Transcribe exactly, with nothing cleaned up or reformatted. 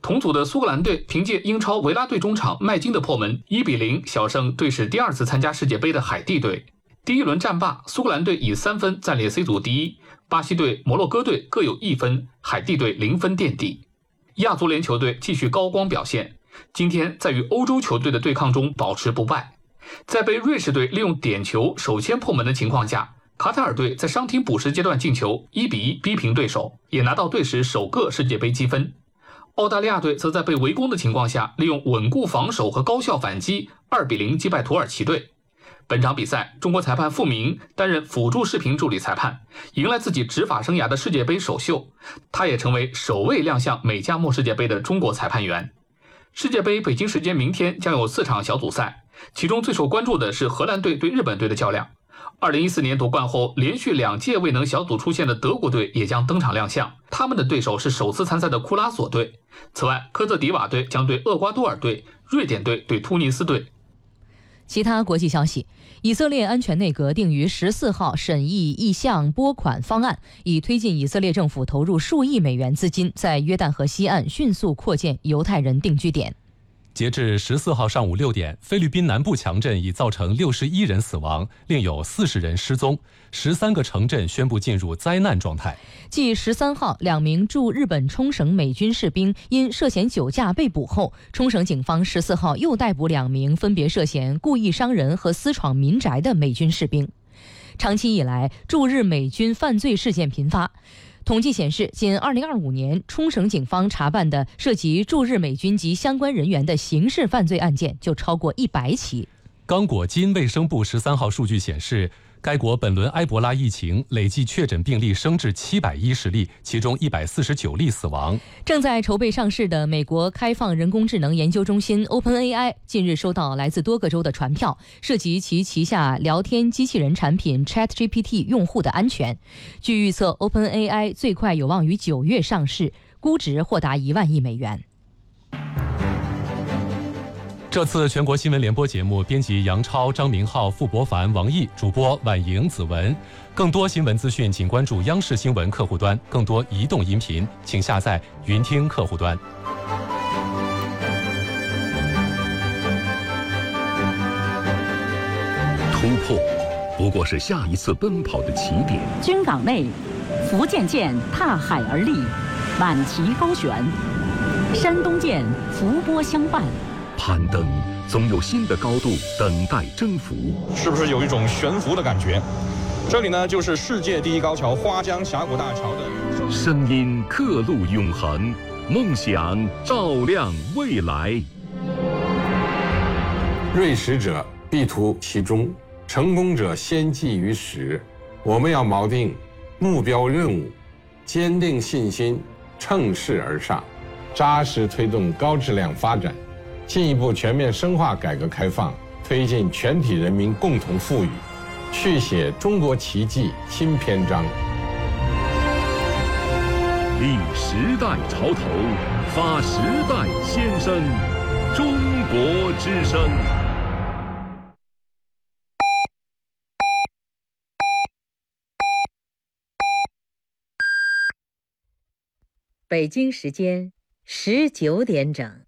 同组的苏格兰队凭借英超维拉队中场麦金的破门，一比零小胜队史第二次参加世界杯的海地队。第一轮战罢，苏格兰队以三分暂列 C 组第一，巴西队、摩洛哥队各有一分，海地队零分垫底。亚足联球队继续高光表现，今天在与欧洲球队的对抗中保持不败。在被瑞士队利用点球首先破门的情况下，卡塔尔队在伤停补时阶段进球，一比一逼平对手，也拿到队史首个世界杯积分。澳大利亚队则在被围攻的情况下，利用稳固防守和高效反击，二比零击败土耳其队。本场比赛，中国裁判傅明担任辅助视频助理裁判，迎来自己执法生涯的世界杯首秀。他也成为首位亮相美加墨世界杯的中国裁判员。世界杯北京时间明天将有四场小组赛，其中最受关注的是荷兰队对日本队的较量。二零一四年夺冠后连续两届未能小组出线的德国队也将登场亮相，他们的对手是首次参赛的库拉索队。此外，科特迪瓦队将对厄瓜多尔队，瑞典队对突尼斯队。 其他国际消息，以色列安全内阁定于十四号审议一项拨款方案，以推进以色列政府投入数亿美元资金，在约旦河西岸迅速扩建犹太人定居点。 截至十四号上午六点，菲律宾南部强震已造成六十一人死亡，另有四十人失踪，十三个城镇宣布进入灾难状态。 继十三号两名驻日本冲绳美军士兵因涉嫌酒驾被捕后，冲绳警方十四号又逮捕两名分别涉嫌故意伤人和私闯民宅的美军士兵。长期以来，驻日美军犯罪事件频发。统计显示，仅二零二五年，冲绳警方查办的涉及驻日美军及相关人员的刑事犯罪案件就超过一百起。 刚果金卫生部十三号数据显示，该国本轮埃博拉疫情累计确诊病例升至七百一十例，其中一百四十九例死亡。 正在筹备上市的美国开放人工智能研究中心 OpenAI 近日收到来自多个州的传票，涉及其旗下聊天机器人产品 ChatGPT 用户的安全。据预测， OpenAI 最快有望于九月上市，估值或达一万亿美元。 这次全国新闻联播节目，编辑杨超、张明浩、傅博凡、王毅，主播婉莹、子文。更多新闻资讯，请关注央视新闻客户端。更多移动音频，请下载云听客户端。 突破，不过是下一次奔跑的起点。 军港内，福建舰踏海而立，满旗高悬；山东舰伏波相伴。 攀登总有新的高度等待征服， 是不是有一种悬浮的感觉？这里呢，就是世界第一高桥花江峡谷大桥的声音刻录永恒，梦想照亮未来。 锐识者必图其中，成功者先记于始。我们要锚定目标任务，坚定信心，乘势而上，扎实推动高质量发展。进一步全面深化改革开放，推进全体人民共同富裕，续写中国奇迹新篇章。 立时代潮头，发时代先声，中国之声。 北京时间十九点整。